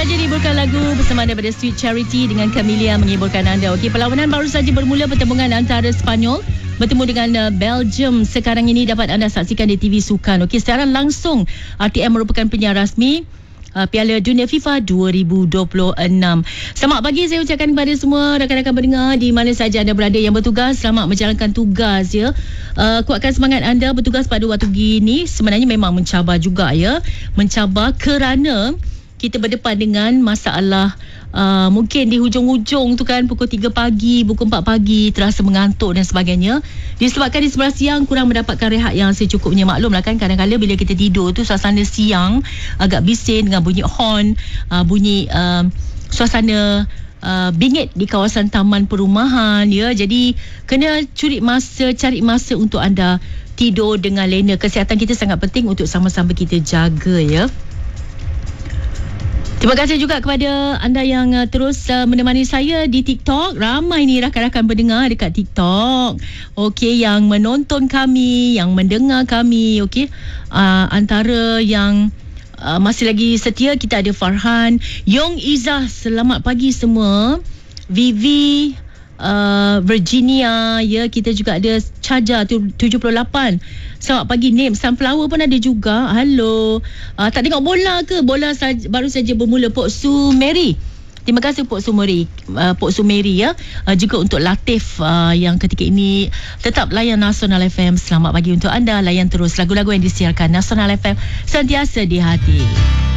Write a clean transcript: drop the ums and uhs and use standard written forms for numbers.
saja dihiburkan lagu bersama daripada Sweet Charity dengan Camellia menghiburkan anda. Okey, perlawanan baru saja bermula, pertembungan antara Sepanyol bertemu dengan Belgium. Sekarang ini dapat anda saksikan di TV Sukan. Okey, secara langsung RTM merupakan penyiar rasmi Piala Dunia FIFA 2026. Selamat pagi saya ucapkan kepada semua rakan-rakan pendengar di mana saja anda berada yang bertugas. Selamat menjalankan tugas ya. Kuatkan semangat anda bertugas pada waktu gini. Sebenarnya memang mencabar juga ya. Mencabar kerana kita berdepan dengan masalah mungkin di hujung-hujung tu kan pukul 3 pagi, pukul 4 pagi terasa mengantuk dan sebagainya. Disebabkan di sebelah siang kurang mendapatkan rehat yang secukupnya. Maklumlah kan kadang-kadang bila kita tidur tu suasana siang agak bising dengan bunyi horn, bunyi suasana bingit di kawasan taman perumahan ya. Jadi kena cari masa untuk anda tidur dengan lena. Kesihatan kita sangat penting untuk sama-sama kita jaga ya. Terima kasih juga kepada anda yang terus menemani saya di TikTok. Ramai ni rakan-rakan pendengar dekat TikTok. Okey, yang menonton kami, yang mendengar kami. Okey, antara yang masih lagi setia kita ada Farhan, Yong Izzah, selamat pagi semua. Vivi, Virginia ya, kita juga ada Caja 78. Selamat pagi Nim. Sunflower pun ada juga. Halo. Tak tengok bola ke? Bola baru saja bermula. Pok Su Mary. Terima kasih Pok Su Mary. Pok Su Mary ya. Juga untuk Latif yang ketika ini tetap layan Nasional FM. Selamat pagi untuk anda. Layan terus lagu-lagu yang disiarkan Nasional FM, sentiasa di hati.